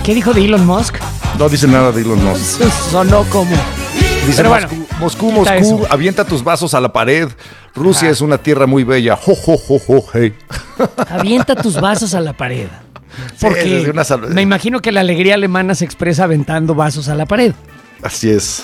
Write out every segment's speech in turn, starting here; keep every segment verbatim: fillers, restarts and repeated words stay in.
¿Qué dijo de Elon Musk? No dice nada de Elon Musk. Sonó como... Dice Pero bueno, Moscú, Moscú, Moscú, avienta tus vasos a la pared. Rusia Ajá. es una tierra muy bella. Jo, jo, jo, jo, hey. Avienta tus vasos a la pared. Porque sí, una sal... me imagino que la alegría alemana se expresa aventando vasos a la pared. Así es.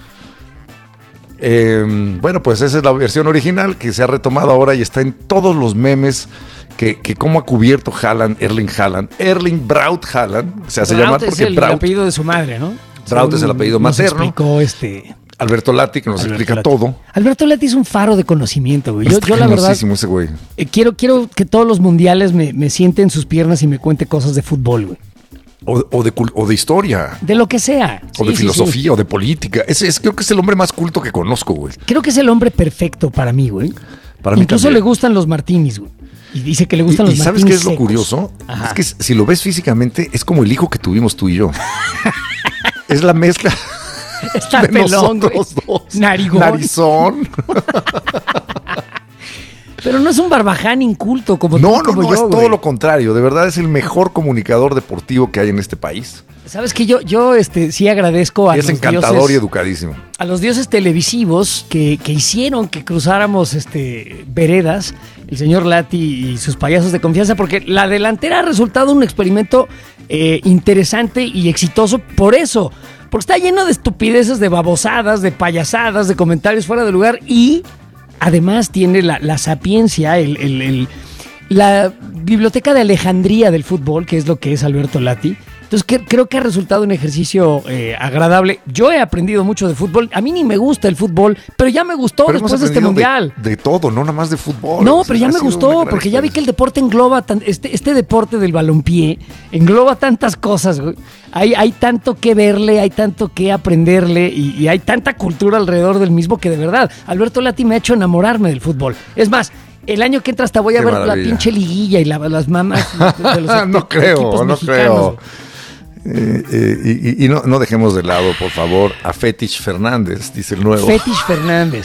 Eh, bueno, pues esa es la versión original que se ha retomado ahora y está en todos los memes que, que cómo ha cubierto Haaland, Erling Haaland. Erling Braut Haaland se hace Braut llamar porque es el Braut, apellido de su madre, ¿no? Braut es el apellido nos materno. Explicó este... Alberto Lati, que nos Alberto explica Lati. todo. Alberto Lati es un faro de conocimiento, güey. Yo, yo la verdad, ese güey. Eh, quiero, quiero que todos los mundiales me, me siente en sus piernas y me cuente cosas de fútbol, güey. O, o, de, o de historia. De lo que sea. O sí, de sí, filosofía, sí. o de política. Es, es, creo que es el hombre más culto que conozco, güey. Creo que es el hombre perfecto para mí, güey. Para mí Incluso también. le gustan los martinis, güey. Y dice que le gustan y, los y martinis. ¿sabes qué es lo secos. curioso? Ajá. Es que si lo ves físicamente, es como el hijo que tuvimos tú y yo. Es la mezcla... Está de pelón, güey. Dos. Narigón. Narizón. Pero no es un barbaján inculto como No, tú, no, como no, yo, es güey. todo lo contrario. De verdad es el mejor comunicador deportivo que hay en este país. Sabes que yo, yo este, sí agradezco a es los encantador dioses, y educadísimo. a los dioses televisivos que, que hicieron que cruzáramos este, veredas, el señor Lati y sus payasos de confianza, porque la delantera ha resultado un experimento eh, interesante y exitoso por eso. Porque está lleno de estupideces, de babosadas, de payasadas, de comentarios fuera de lugar y además tiene la, la sapiencia, el, el, el, la biblioteca de Alejandría del fútbol, que es lo que es Alberto Lati. Entonces que, creo que ha resultado un ejercicio eh, agradable. Yo he aprendido mucho de fútbol. A mí ni me gusta el fútbol, pero ya me gustó pero después de este mundial. De, de todo, no nada más de fútbol. No, o sea, pero ya me gustó, porque ya vi que el deporte engloba, tan, este, este deporte del balompié, engloba tantas cosas, güey. Hay, hay tanto que verle, hay tanto que aprenderle y, y hay tanta cultura alrededor del mismo que de verdad, Alberto Lati me ha hecho enamorarme del fútbol. Es más, el año que entra hasta voy a Qué ver maravilla. la pinche liguilla y la, las mamás de, de los no creo, equipos no mexicanos, creo. güey. Eh, eh, y y no, no dejemos de lado, por favor, a Fetich Fernández, dice el nuevo. Fetich Fernández.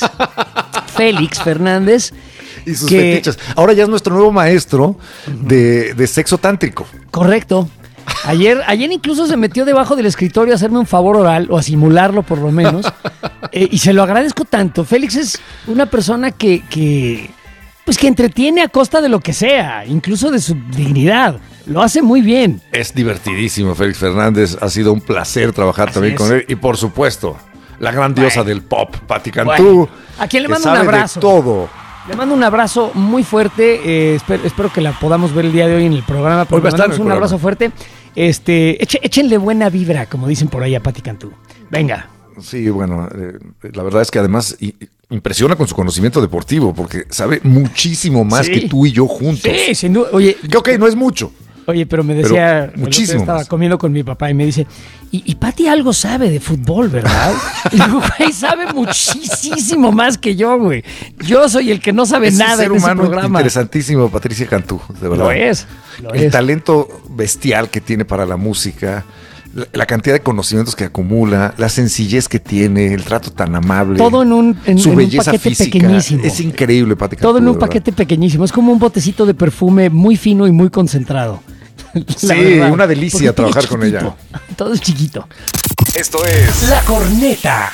Félix Fernández. Y sus que, fetiches. Ahora ya es nuestro nuevo maestro uh-huh. de, de sexo tántrico. Correcto. Ayer, ayer incluso se metió debajo del escritorio a hacerme un favor oral, o a simularlo por lo menos, eh, y se lo agradezco tanto. Félix es una persona que, que, pues que entretiene a costa de lo que sea, incluso de su dignidad. Lo hace muy bien. Es divertidísimo, Félix Fernández. Ha sido un placer trabajar Así también es. con él. Y por supuesto, la gran diosa Bueno. del pop, Pati Cantú. Bueno. A quien le que mando un sabe abrazo. de todo. Le mando un abrazo muy fuerte. Eh, espero, espero que la podamos ver el día de hoy en el programa. Hoy va a estar en el un programa. abrazo fuerte. Este, eche, échenle buena vibra, como dicen por ahí a Pati Cantú. Venga. Sí, bueno, eh, la verdad es que además i- impresiona con su conocimiento deportivo, porque sabe muchísimo más Sí. que tú y yo juntos. Sí, sin duda. Oye, Que ok, no es mucho. Oye, pero me decía, Pero muchísimo estaba más. comiendo con mi papá y me dice, y, y Pati algo sabe de fútbol, ¿verdad? Y digo, güey, sabe muchísimo más que yo, güey. Yo soy el que no sabe Es un nada ser en ese humano programa. interesantísimo, Patricia Cantú, de verdad. Lo es, lo El es. talento bestial que tiene para la música, la, la cantidad de conocimientos que acumula, la sencillez que tiene, el trato tan amable. Todo en un, en, su en un belleza paquete física. pequeñísimo. Es increíble, Pati Cantú. Todo en un de verdad. paquete pequeñísimo. Es como un botecito de perfume muy fino y muy concentrado. Sí, La verdad. una delicia Porque trabajar con ella. chiquitito. Todo es chiquito. Esto es La Corneta.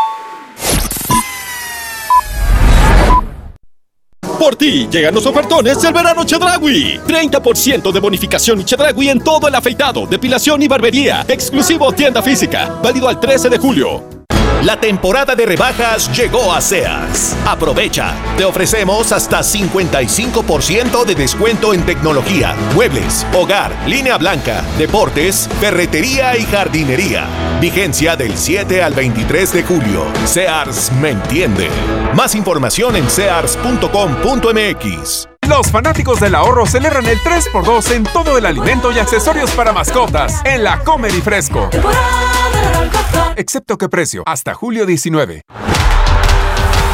Por ti llegan los ofertones del verano Chedraui. treinta por ciento de bonificación y Chedraui en todo el afeitado, depilación y barbería. Exclusivo tienda física. Válido al trece de julio. La temporada de rebajas llegó a Sears. Aprovecha. Te ofrecemos hasta cincuenta y cinco por ciento de descuento en tecnología, muebles, hogar, línea blanca, deportes, ferretería y jardinería. Vigencia del siete al veintitrés de julio. Sears me entiende. Más información en sears punto com punto m x. Los fanáticos del ahorro celebran el tres por dos en todo el alimento y accesorios para mascotas en la Comer y Fresco. Excepto que precio, hasta julio diecinueve.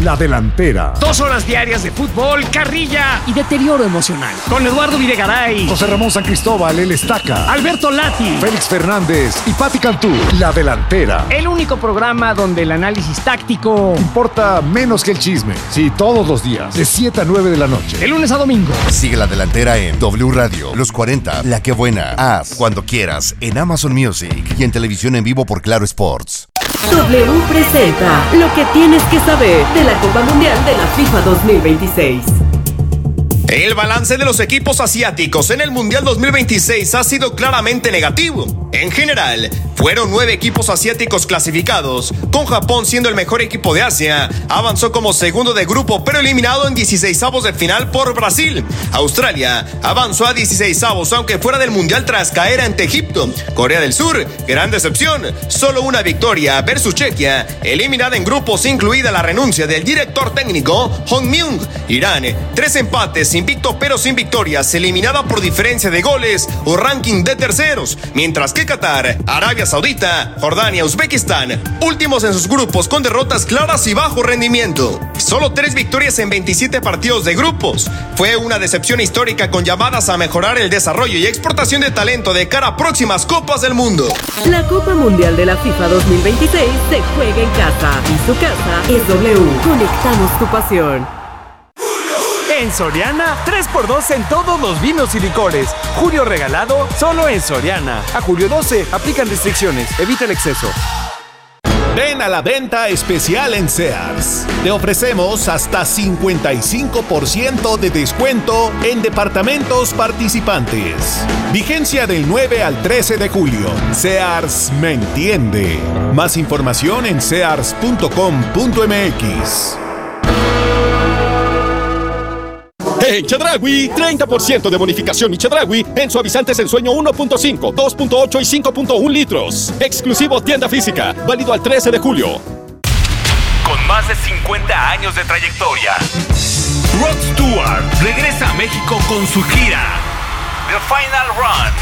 La Delantera. Dos horas diarias de fútbol, carrilla y deterioro emocional. Con Eduardo Videgaray, José Ramón San Cristóbal, el Estaca, Alberto Lati, Félix Fernández y Pati Cantú. La Delantera. El único programa donde el análisis táctico importa menos que el chisme. Sí, todos los días, de siete a nueve de la noche. De lunes a domingo. Sigue La Delantera en W Radio, Los cuarenta, La Que Buena, Haz, Cuando Quieras, en Amazon Music y en televisión en vivo por Claro Sports. W presenta lo que tienes que saber de la Copa Mundial de la FIFA dos mil veintiséis. El balance de los equipos asiáticos en el Mundial dos mil veintiséis ha sido claramente negativo. En general, fueron nueve equipos asiáticos clasificados, con Japón siendo el mejor equipo de Asia. Avanzó como segundo de grupo, pero eliminado en dieciseisavos de final por Brasil. Australia avanzó a dieciseisavos, aunque fuera del Mundial tras caer ante Egipto. Corea del Sur, gran decepción, solo una victoria versus Chequia, eliminada en grupos, incluida la renuncia del director técnico Hong Myung. Irán, tres empates, invicto pero sin victorias, eliminada por diferencia de goles o ranking de terceros, mientras que Qatar, Arabia Saudita, Jordania, Uzbekistán, últimos en sus grupos con derrotas claras y bajo rendimiento. Solo tres victorias en veintisiete partidos de grupos. Fue una decepción histórica con llamadas a mejorar el desarrollo y exportación de talento de cara a próximas Copas del Mundo. La Copa Mundial de la FIFA dos mil veintiséis se juega en casa y su casa es W. Conectamos tu pasión. En Soriana, tres por dos en todos los vinos y licores. Julio regalado, solo en Soriana. A julio doce, aplican restricciones. Evita el exceso. Ven a la venta especial en Sears. Te ofrecemos hasta cincuenta y cinco por ciento de descuento en departamentos participantes. Vigencia del nueve al trece de julio. Sears me entiende. Más información en sears punto com punto m x. En Chedraui, treinta por ciento de bonificación y Chedraui en suavizantes en sueño uno punto cinco, dos punto ocho y cinco punto uno litros. Exclusivo tienda física, válido al trece de julio. Con más de cincuenta años de trayectoria, Rod Stewart regresa a México con su gira The Final Run.